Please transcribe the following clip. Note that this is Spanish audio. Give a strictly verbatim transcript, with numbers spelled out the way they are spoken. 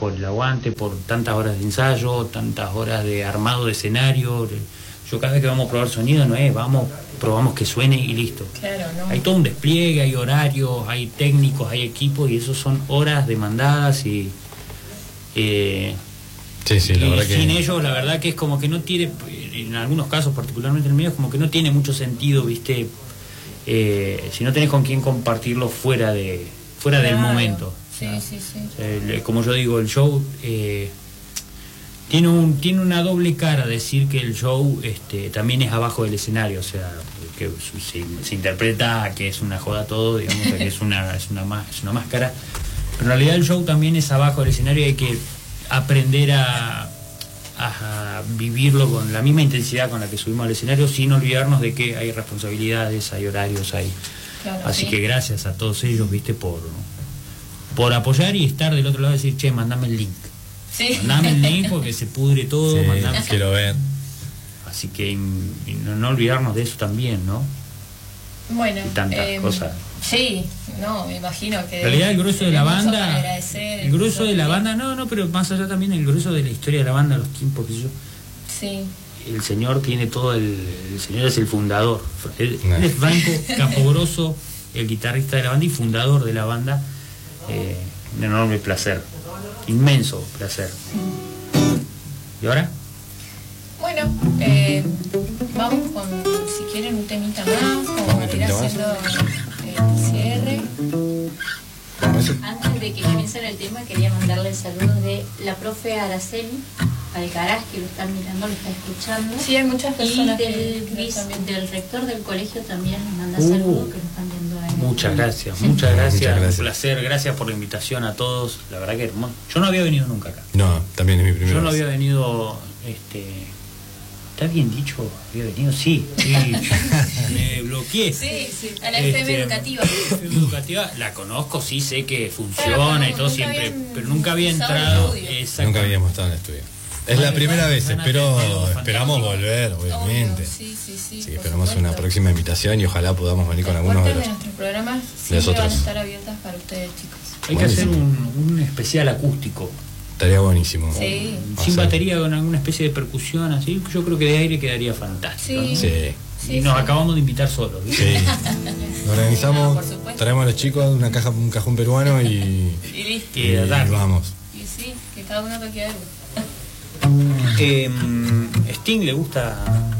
por el aguante, por tantas horas de ensayo, tantas horas de armado de escenario. Yo cada vez que vamos a probar sonido no es, vamos, probamos que suene y listo. Claro, ¿no? Hay todo un despliegue, hay horarios, hay técnicos, hay equipos, y eso son horas demandadas y... Eh, sí, sí, la y verdad sin que... ellos la verdad que es como que no tiene, en algunos casos particularmente el mío, es como que no tiene mucho sentido, viste, eh, si no tenés con quién compartirlo fuera de fuera Claro. del momento. Sí, O sea, sí, sí. el- como yo digo, el show eh, tiene un tiene una doble cara, decir que el show este, también es abajo del escenario, o sea, que se, se interpreta que es una joda todo, digamos, que es una es una más es una máscara, pero en realidad el show también es abajo del escenario y hay que aprender a, a vivirlo con la misma intensidad con la que subimos al escenario, sin olvidarnos de que hay responsabilidades, hay horarios, hay... Claro, Así sí. que gracias a todos ellos, viste, por por apoyar y estar del otro lado y decir, che, mandame el link. Sí. Mandame el link porque se pudre todo, Sí, mandame... quiero ver. Así que y no, no olvidarnos de eso también, ¿no? Bueno, Y tantas eh, cosas. Sí, no, me imagino que... En realidad el grueso de la tenemos mucho banda, para agradecer, el grueso de la mucho- banda, no, no, pero más allá también el grueso de la historia de la banda, los tiempos que yo... Sí, El señor tiene todo el... El señor es el fundador. Él, No. él es Franco Campogrosso, el guitarrista de la banda y fundador de la banda. Eh, un enorme placer. Inmenso placer. ¿Y ahora? bueno, eh, vamos con, si quieren, un temita más, como Vamos, un para ir temita más. haciendo el cierre. Bueno, eso- Antes de que comiencen el tema, quería mandarle saludos de la profe Araceli Alcaraz, que lo están mirando, lo está escuchando. Sí, hay muchas Y personas del, que- que vice- también. del rector del colegio también nos manda Uh, saludos, que lo están viendo ahí. Muchas gracias, Sí. muchas gracias. Muchas gracias. Un placer, gracias por la invitación a todos. La verdad que hermoso. Yo no había venido nunca acá. No, también es mi primera Yo no vez. había venido, este... ¿Está bien dicho? ¿Había venido? Sí. sí. Me bloqueé. Sí, sí, a la F M Este, educativa. F M educativa, la conozco, sí, sé que funciona Claro, pero y todo nunca siempre, habían pero nunca había pisado el entrado. estudio. Exacto. Nunca habíamos estado en el estudio. Es la Van- primera vez, van a espero, tener algo esperamos fantástico. volver, obviamente. Obvio, sí, sí, sí, Así que por esperamos supuesto. una próxima invitación y ojalá podamos venir con Las algunos de puertas los... de nuestros programas siempre otros. van a estar abiertas para ustedes, chicos. Hay que hacer Buenísimo. un, un especial acústico, Estaría buenísimo. Sí. sin Hacer- batería, con alguna especie de percusión, así. Yo creo que de aire quedaría fantástico. Sí. ¿no? Sí. Sí, Y nos sí. acabamos de invitar solos, ¿viste? Sí. Organizamos, No, por supuesto. traemos a los chicos una caja, un cajón peruano y, Y listo. Y y a darle. vamos. Y sí, que cada uno toque algo. Eh, Sting le gusta